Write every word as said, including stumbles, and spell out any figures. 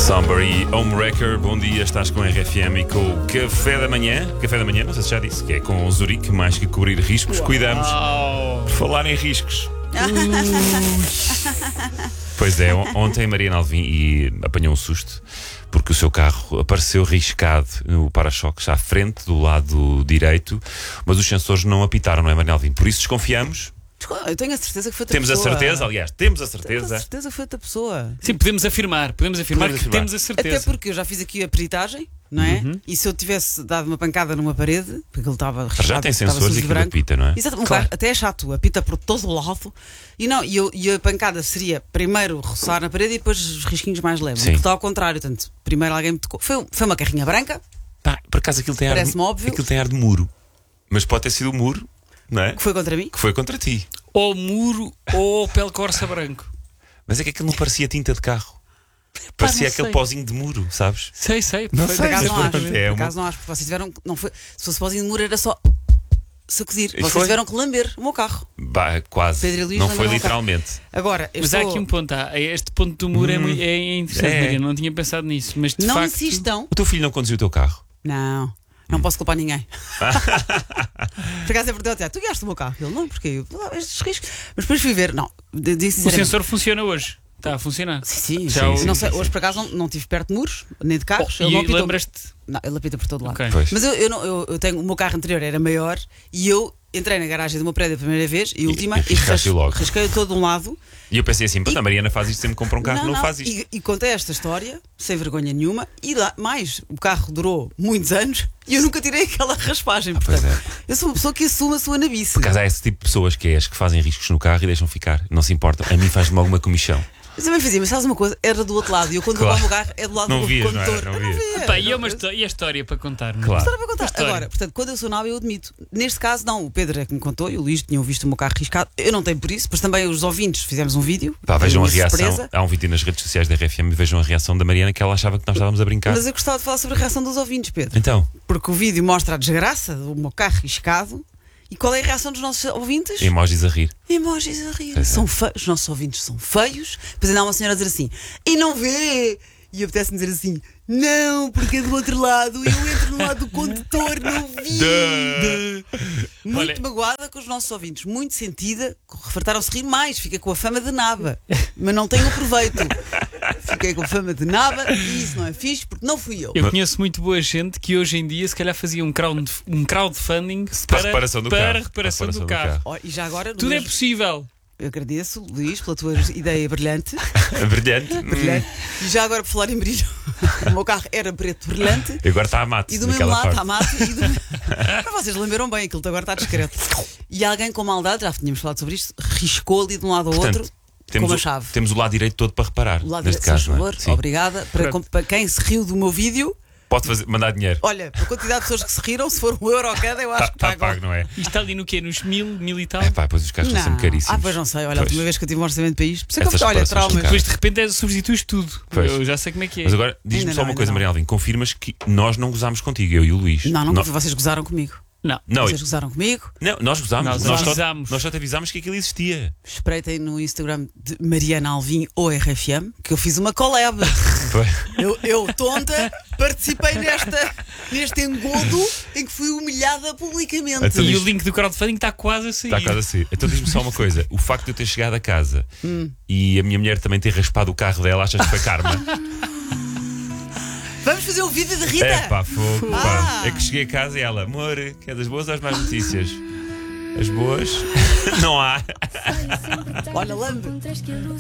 Somebody Homewrecker, bom dia, estás com a R F M e com o Café da Manhã. Café da Manhã, não sei se já disse, que é com o Zurique, mais que cobrir riscos, cuidamos. Por falar em riscos. Pois é, ontem a Mariana Alvim e apanhou um susto porque o seu carro apareceu riscado no para-choques à frente, do lado direito, mas os sensores não apitaram, não é, Mariana Alvim? Por isso desconfiamos. Eu tenho a certeza que foi outra Temos pessoa. a certeza, aliás, temos a certeza. Temos a certeza que foi outra pessoa. Sim, podemos afirmar, podemos afirmar Podemos que afirmar. temos a certeza. Até porque eu já fiz aqui a peritagem, não é? Uhum. E se eu tivesse dado uma pancada numa parede, porque ele estava Já riscado, tem estava sensores sujo e de aquilo branco. apita, não é? Exato, um Claro. carro até é chato, apita por todo o lado. E, não, e, eu, e a pancada seria primeiro roçar na parede e depois os risquinhos mais leves. Sim. Porque está ao contrário, portanto, primeiro alguém me tocou. Foi, foi uma carrinha branca, Pá, por acaso aquilo tem ar de, Parece-me óbvio. aquilo tem ar de muro, mas pode ter sido o muro, não é? que foi contra mim. Que foi contra ti. Ou muro ou Opel Corsa branco. Mas é que aquilo não parecia tinta de carro. Parecia não aquele sei. pozinho de muro, sabes? Sei, sei. Não Por sei, acaso mas não acho. pronto, Por é uma- acaso não acho, porque vocês tiveram. Não foi, se fosse pozinho de muro era só sacudir. E Vocês foi? tiveram que lamber o meu carro. Bah, quase. Pedro e Luís Não lembram foi do meu literalmente. Agora, eu Mas estou... há aqui um ponto. Há, este ponto do muro é, Hum. muito, é interessante, É. Mariana, não tinha pensado nisso. Mas de Não facto. insistam. O teu filho não conduziu o teu carro? Não, não posso culpar ninguém. Por acaso é verdade, tu guiaste o meu carro. Ele não, porque eu, ah, estes riscos. Mas depois fui ver, não, de- disse O sinceramente. sensor funciona hoje. Está a funcionar. Sim, sim, Já sim, o- sim, não sim, sei, sim. hoje por acaso não, não estive perto de muros, nem de carros. Oh, ele não e apitou. lembras-te? Não, ele apita por todo lado. Ok. Pois. Mas eu, eu, não, eu, eu tenho, o meu carro anterior era maior e eu entrei na garagem do meu prédio a primeira vez e, última e riscaste logo. risquei todo de um lado. E eu pensei assim, pronto, E- a Mariana faz isto, sempre que compra um carro, não, faz isto. E, e contei esta história, sem vergonha nenhuma, e lá, mais, o carro durou muitos anos e eu nunca tirei aquela raspagem. pois Portanto, é. eu sou uma pessoa que assume a sua nabice. Por acaso há esse tipo de pessoas que é as que fazem riscos no carro e deixam ficar, não se importam. A mim faz-me alguma comichão. Eu também fazia, mas sabes uma coisa? Era do outro lado. E eu quando Claro. vou lá o carro é do lado Não do vias, não era? condutor. Não Eu vias. via. Pá, e, é Não, uma eu- histó- e a história para contar? não é? Claro. História para contar. A história. Agora, portanto, quando eu sou nova, eu admito. Neste caso, não, o Pedro é que me contou e o Luís tinham visto o meu carro riscado. Eu não tenho por isso, mas também os ouvintes fizemos um vídeo. Pá, foi vejam a uma reação. surpresa. Há um vídeo nas redes sociais da R F M e vejam a reação da Mariana que ela achava que nós estávamos a brincar. Mas eu gostava de falar sobre a reação dos ouvintes, Pedro. Então, Porque o vídeo mostra a desgraça do meu carro riscado. E qual é a reação dos nossos ouvintes? emojis a rir. Emojis a rir. Pois é. São feios. Os nossos ouvintes são feios. Depois ainda há uma senhora a dizer assim: e não vê? E apetece-me dizer assim: não, porque é do outro lado. E eu entro no lado do condutor, não vi. Muito Olha- magoada com os nossos ouvintes, muito sentida. Refartaram-se rir mais. Fica com a fama de naba, mas não tenho proveito. Fiquei com a fama de naba e isso não é fixe porque não fui eu. Eu conheço muito boa gente que hoje em dia se calhar fazia um, crowd, um crowdfunding Para a para, reparação do para carro. a reparação Para a do reparação do carro. Oh, e já agora, no Tudo é mesmo- possível. eu agradeço, Luís, pela tua ideia brilhante. Brilhante. brilhante. E já agora, por falar em brilho, o meu carro era preto brilhante. E agora está a mate. E do mesmo naquela lado parte. está mate. E do... Mas vocês lembraram bem, aquilo agora está discreto. E alguém com maldade, já tínhamos falado sobre isto, riscou ali de um lado ao Portanto, outro Temos com uma o, chave. temos o lado direito todo para reparar. O lado neste direito, se faz caso, não é? favor, Sim. obrigada. Para, Pronto. para quem se riu do meu vídeo, Pode fazer, mandar dinheiro. olha, para a quantidade de pessoas que se riram, se for um euro cada, eu acho Está que tá pago. pago, não é? E está ali no quê? Nos mil, mil e tal? É pá, pois os carros estão sempre caríssimos. Ah, pois não sei. Olha, a Pois. última vez que eu tive um orçamento para isto, por isso é que eu Essas fico, olha, reparações traumas. são Depois de repente é, substituis tudo. Pois. Eu já sei como é que é. Mas agora diz-me Ainda só não, uma ainda coisa, não. Maria Alvim. Confirmas que nós não gozámos contigo, eu e o Luís. Não, não, No- vocês gozaram comigo. Não. Não, Vocês gozaram comigo. não, nós gozámos. Nós Nós, só, avisámos. nós só te avisámos que aquilo existia. Espreitem no Instagram de Mariana Alvim ou R F M que eu fiz uma collab. Foi. Eu, eu, tonta, participei nesta, neste engodo em que fui humilhada publicamente. Então E diz- o link do crowdfunding está quase a sair. Está quase assim. Então diz-me só uma coisa: o facto de eu ter chegado a casa e a minha mulher também ter raspado o carro dela, achas que foi karma? Vamos fazer o vídeo de Rita. É pá, fogo, pá. Ah. É que cheguei a casa e ela, amor, quer das boas ou as más notícias? As boas? Não há. Olha, lambe.